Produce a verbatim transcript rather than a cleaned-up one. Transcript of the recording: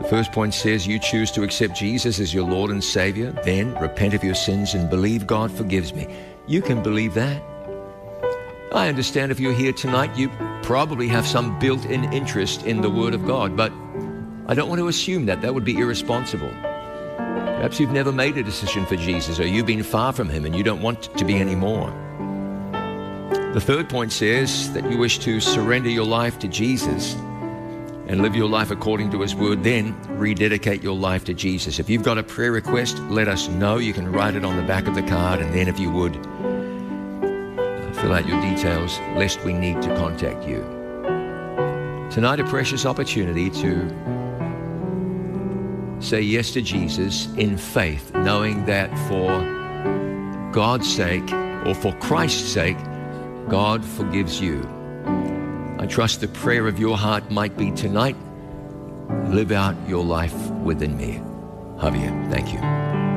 The first point says you choose to accept Jesus as your Lord and Savior, then repent of your sins and believe God forgives me. You can believe that. I understand if you're here tonight, you probably have some built-in interest in the Word of God, but I don't want to assume that. That would be irresponsible. Perhaps you've never made a decision for Jesus, or you've been far from Him and you don't want to be anymore. The third point says that you wish to surrender your life to Jesus and live your life according to His Word, then rededicate your life to Jesus. If you've got a prayer request, let us know. You can write it on the back of the card, and then if you would, uh, fill out your details, lest we need to contact you. Tonight, a precious opportunity to say yes to Jesus in faith, knowing that for God's sake, or for Christ's sake, God forgives you. I trust the prayer of your heart might be tonight, live out your life within me. Javier, thank you.